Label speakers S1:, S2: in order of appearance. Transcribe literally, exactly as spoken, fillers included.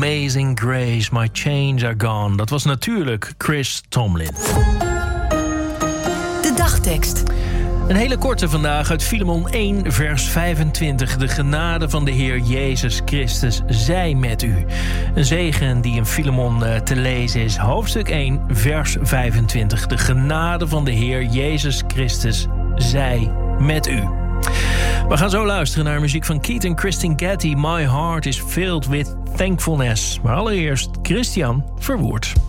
S1: Amazing Grace, My Chains Are Gone. Dat was natuurlijk Chris Tomlin.
S2: De dagtekst.
S1: Een hele korte vandaag uit Filemon één, vers vijfentwintig. De genade van de Heer Jezus Christus zij met u. Een zegen die in Filemon uh, te lezen is. Hoofdstuk één, vers vijfentwintig. De genade van de Heer Jezus Christus zij met u. We gaan zo luisteren naar muziek van Keith en Kristen Getty. My heart is filled with thankfulness. Maar allereerst Christian Verwoerd.